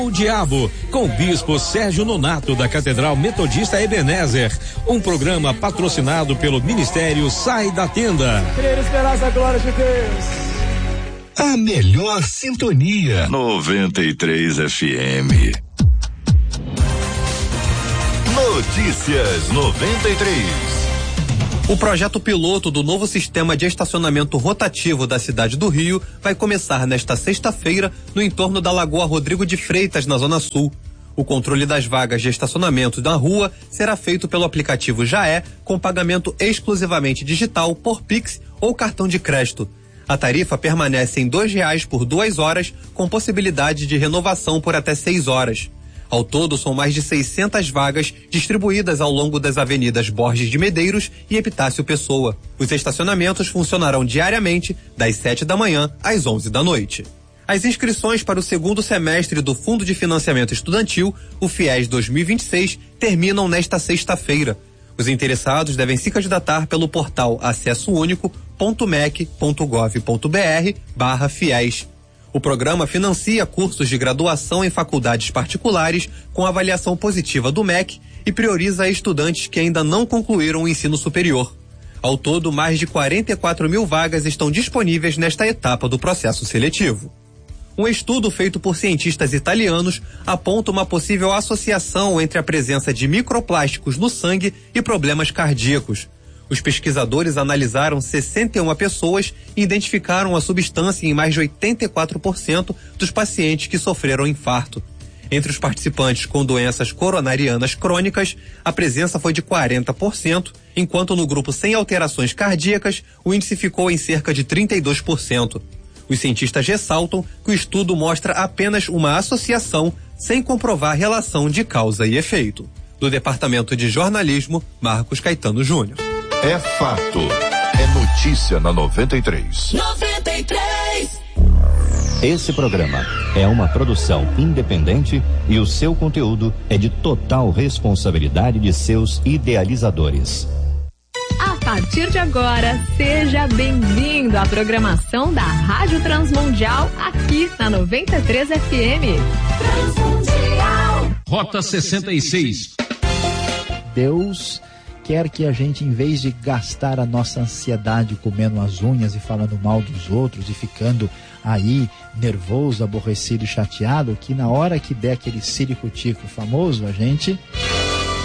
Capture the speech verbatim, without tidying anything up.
O Diabo, com o bispo Sérgio Nonato da Catedral Metodista Ebenezer, um programa patrocinado pelo Ministério Sai da Tenda. Crer, esperança, glória de Deus. A melhor sintonia. noventa e três F M. Notícias noventa e três. O projeto piloto do novo sistema de estacionamento rotativo da cidade do Rio vai começar nesta sexta-feira no entorno da Lagoa Rodrigo de Freitas, na Zona Sul. O controle das vagas de estacionamento na rua será feito pelo aplicativo Jaé, com pagamento exclusivamente digital por Pix ou cartão de crédito. A tarifa permanece em dois reais por duas horas, com possibilidade de renovação por até seis horas. Ao todo, são mais de seiscentas vagas distribuídas ao longo das avenidas Borges de Medeiros e Epitácio Pessoa. Os estacionamentos funcionarão diariamente, das sete da manhã às onze da noite. As inscrições para o segundo semestre do Fundo de Financiamento Estudantil, o FIES dois mil e vinte e seis, terminam nesta sexta-feira. Os interessados devem se candidatar pelo portal acessounico.mec.gov.br barra FIES. O programa financia cursos de graduação em faculdades particulares com avaliação positiva do M E C e prioriza estudantes que ainda não concluíram o ensino superior. Ao todo, mais de quarenta e quatro mil vagas estão disponíveis nesta etapa do processo seletivo. Um estudo feito por cientistas italianos aponta uma possível associação entre a presença de microplásticos no sangue e problemas cardíacos. Os pesquisadores analisaram sessenta e uma pessoas e identificaram a substância em mais de oitenta e quatro por cento dos pacientes que sofreram infarto. Entre os participantes com doenças coronarianas crônicas, a presença foi de quarenta por cento, enquanto no grupo sem alterações cardíacas, o índice ficou em cerca de trinta e dois por cento. Os cientistas ressaltam que o estudo mostra apenas uma associação, sem comprovar relação de causa e efeito. Do Departamento de Jornalismo, Marcos Caetano Júnior. É fato. É notícia na noventa e três. noventa e três. Esse programa é uma produção independente e o seu conteúdo é de total responsabilidade de seus idealizadores. A partir de agora, seja bem-vindo à programação da Rádio Transmundial aqui na noventa e três F M. Transmundial. Rota sessenta e seis. Deus quer que a gente, em vez de gastar a nossa ansiedade comendo as unhas e falando mal dos outros e ficando aí nervoso, aborrecido e chateado, que na hora que der aquele ciricutico famoso, a gente